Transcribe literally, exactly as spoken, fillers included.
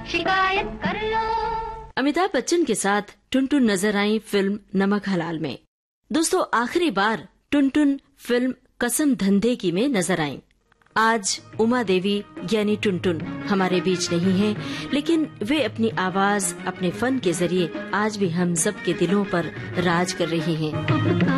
शिकायत कर लो। अमिताभ बच्चन के साथ टुनटुन नजर आई फिल्म नमक हलाल में। दोस्तों, आखिरी बार टुनटुन फिल्म कसम धंधे की में नजर आई। आज उमा देवी यानी टुनटुन हमारे बीच नहीं है, लेकिन वे अपनी आवाज, अपने फन के जरिए आज भी हम सब के दिलों पर राज कर रही हैं।